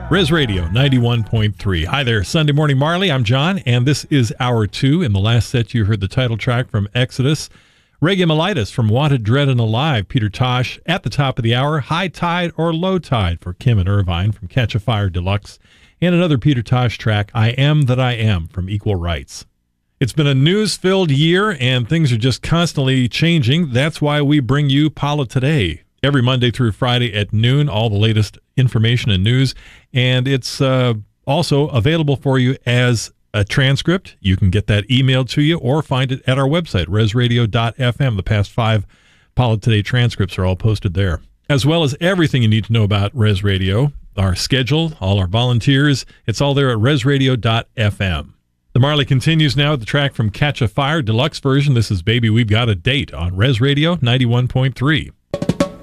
Res Radio 91.3. Hi there, Sunday Morning Marley. I'm John, and this is Hour 2. In the last set, you heard the title track from Exodus. Reggae Mellitus from Wanted, Dread, and Alive. Peter Tosh at the top of the hour. High Tide or Low Tide for Kim and Irvine from Catch a Fire Deluxe. And another Peter Tosh track, I Am That I Am from Equal Rights. It's been a news-filled year, and things are just constantly changing. That's why we bring you Paula Today. Every Monday through Friday at noon, all the latest information and news. And it's also available for you as a transcript. You can get that emailed to you or find it at our website, resradio.fm. The past 5 Paula Today transcripts are all posted there, as well as everything you need to know about Res Radio, our schedule, all our volunteers. It's all there at resradio.fm. The Marley continues now with the track from Catch a Fire Deluxe version. This is Baby We've Got a Date on Res Radio 91.3.